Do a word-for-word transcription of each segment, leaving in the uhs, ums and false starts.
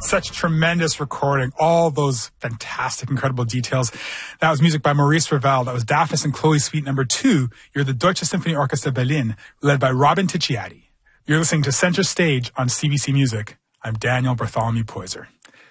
Such tremendous recording. All those fantastic, incredible details. That was music by Maurice Ravel. That was Daphnis and Chloe Suite number two. You're the Deutsche Symphony Orchestra Berlin, led by Robin Ticciati. You're listening to Center Stage on C B C Music. I'm Daniel Bartholomew Poyser.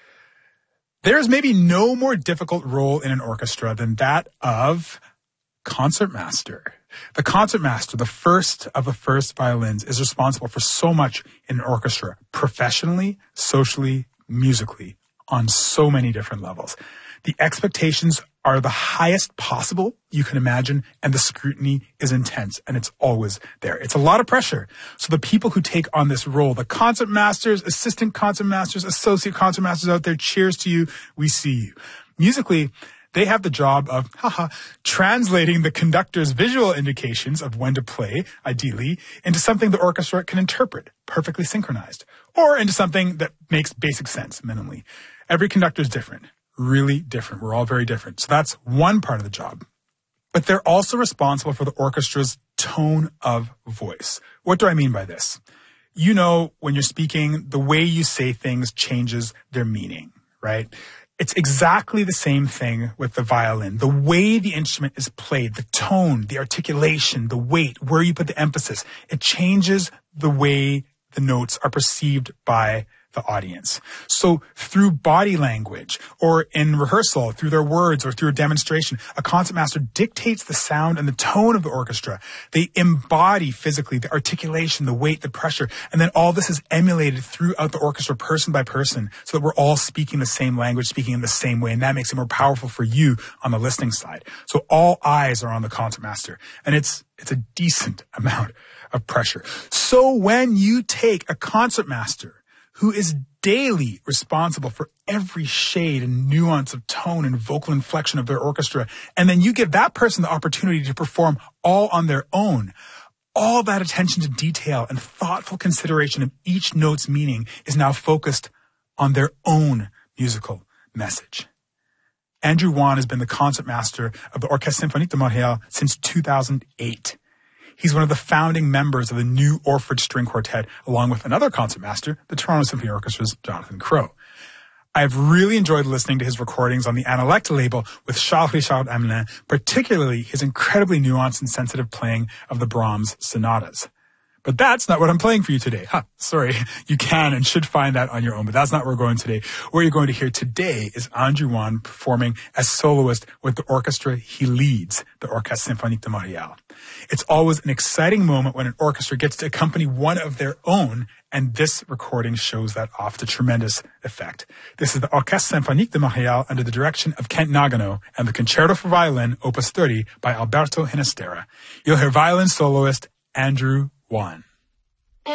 There's maybe no more difficult role in an orchestra than that of concertmaster. The concertmaster, the first of the first violins, is responsible for so much in an orchestra, professionally, socially, musically, on so many different levels. The expectations are the highest possible you can imagine, and the scrutiny is intense, and it's always there. It's a lot of pressure. So the people who take on this role, the concertmasters, assistant concertmasters, associate concertmasters out there, cheers to you. We see you. Musically, they have the job of, haha, translating the conductor's visual indications of when to play, ideally, into something the orchestra can interpret, perfectly synchronized, or into something that makes basic sense, minimally. Every conductor is different, really different. We're all very different. So that's one part of the job. But they're also responsible for the orchestra's tone of voice. What do I mean by this? You know, when you're speaking, the way you say things changes their meaning, right? It's exactly the same thing with the violin. The way the instrument is played, the tone, the articulation, the weight, where you put the emphasis, it changes the way the notes are perceived by the audience. So through body language or in rehearsal, through their words or through a demonstration, a concertmaster dictates the sound and the tone of the orchestra. They embody physically the articulation, the weight, the pressure, and then all this is emulated throughout the orchestra person by person so that we're all speaking the same language, speaking in the same way, and that makes it more powerful for you on the listening side. So all eyes are on the concertmaster, and it's it's a decent amount of pressure. So when you take a concertmaster who is daily responsible for every shade and nuance of tone and vocal inflection of their orchestra, and then you give that person the opportunity to perform all on their own, all that attention to detail and thoughtful consideration of each note's meaning is now focused on their own musical message. Andrew Wan has been the concertmaster of the Orchestre Symphonique de Montréal since two thousand eight. He's one of the founding members of the new Orford String Quartet, along with another concertmaster, the Toronto Symphony Orchestra's Jonathan Crowe. I've really enjoyed listening to his recordings on the Analecta label with Charles-Richard Hamelin, particularly his incredibly nuanced and sensitive playing of the Brahms sonatas. But that's not what I'm playing for you today. Huh, sorry. You can and should find that on your own, but that's not where we're going today. Where you're going to hear today is Andrew Wan performing as soloist with the orchestra he leads, the Orchestre Symphonique de Montréal. It's always an exciting moment when an orchestra gets to accompany one of their own, and this recording shows that off to tremendous effect. This is the Orchestre Symphonique de Montréal under the direction of Kent Nagano and the Concerto for Violin, Opus thirty by Alberto Ginastera. You'll hear violin soloist Andrew Wan.